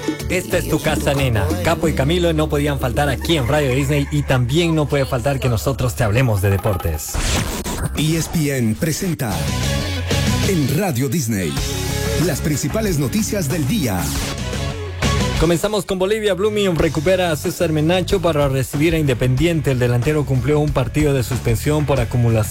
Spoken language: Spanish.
Esta es tu casa, nena. Capo y Camilo no podían faltar aquí en Radio Disney y también no puede faltar que nosotros te hablemos de deportes. ESPN presenta en Radio Disney las principales noticias del día. Comenzamos con Bolivia. Blooming recupera a César Menacho para recibir a Independiente. El delantero cumplió un partido de suspensión por acumulación